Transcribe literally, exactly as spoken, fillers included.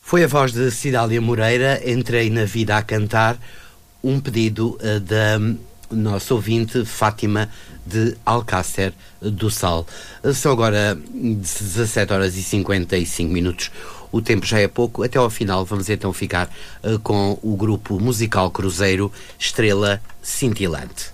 Foi a voz de Cidália Moreira, Entrei na Vida a Cantar, um pedido uh, da nossa ouvinte Fátima de Alcácer do Sal. Uh, são agora dezassete horas e cinquenta e cinco minutos. O tempo já é pouco. Até ao final vamos então ficar uh, com o grupo musical cruzeiro Estrela Cintilante.